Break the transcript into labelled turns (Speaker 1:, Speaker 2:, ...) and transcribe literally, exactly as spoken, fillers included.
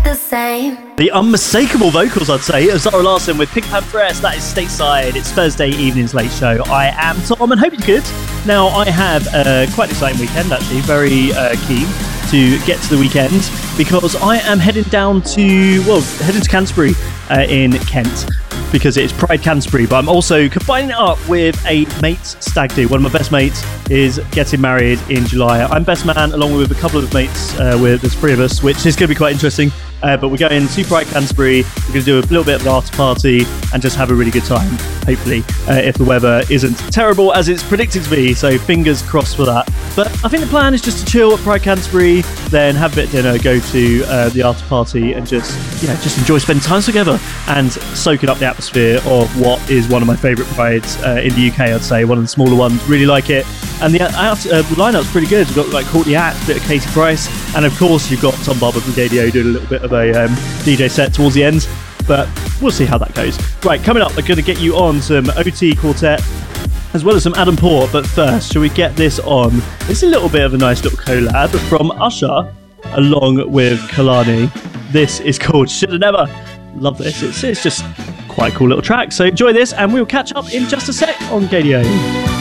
Speaker 1: the same.
Speaker 2: The unmistakable vocals, I'd say, of Zara Larsson with Pink Pantheress. That is Stateside. It's Thursday evening's late show. I am Tom and hope you're good. Now, I have a quite exciting weekend, actually. Very uh, keen to get to the weekend because I am heading down to, well, heading to Canterbury uh, in Kent because it's Pride Canterbury, but I'm also combining it up with a mate's stag do. One of my best mates is getting married in July. I'm best man along with a couple of mates, uh, with there's three of us, which is going to be quite interesting. Uh, but we're going to Pride Canterbury. We're going to do a little bit of an after party and just have a really good time, hopefully, uh, if the weather isn't terrible as it's predicted to be. So fingers crossed for that. But I think the plan is just to chill at Pride Canterbury, then have a bit of dinner, go to uh, the after party and just, yeah, just enjoy spending time together and soaking up the atmosphere of what is one of my favourite prides uh, in the U K, I'd say. One of the smaller ones. Really like it. And the, uh, the lineup's pretty good. We've got like Courtney Act, a bit of Katie Price, and of course you've got Tom Barber from Gadio doing a little bit of a um, D J set towards the end. But we'll see how that goes. Right, coming up, we're going to get you on some O T Quartet as well as some Adam Port. But first, shall we get this on? It's a little bit of a nice little collab from Usher along with Kalani. This is called Shoulda Never. Love this. It's, it's just quite a cool little track. So enjoy this, and we'll catch up in just a sec on Gadio.